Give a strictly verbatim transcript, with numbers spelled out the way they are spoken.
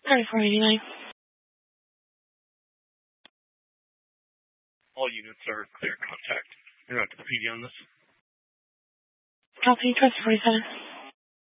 thirty-four eighty-nine. All units are clear contact. You're not to the P D on this. Copy, twenty forty-seven.